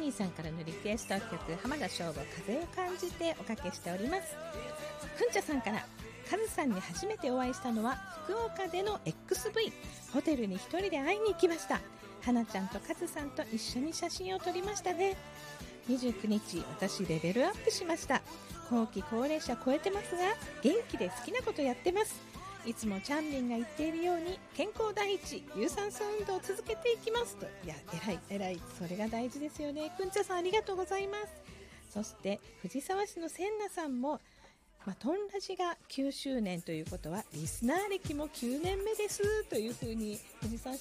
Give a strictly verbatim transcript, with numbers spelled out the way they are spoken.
ニーさんからのリクエスト曲、浜田省吾風を感じておかけしております。くんちゃさんから、カズさんに初めてお会いしたのは福岡での エックスブイ、 ホテルに一人で会いに行きました。花ちゃんとカズさんと一緒に写真を撮りましたね。にじゅうくにち私レベルアップしました。後期高齢者超えてますが元気で好きなことやってます。いつもチャンビンが言っているように健康第一、有酸素運動を続けていきますと。いや、偉い偉い、それが大事ですよね。くんちゃさんありがとうございます。そして藤沢市のせんなさんも、まあ、トンラジがきゅうしゅうねんということはリスナー歴もきゅうねんめですというふうに藤沢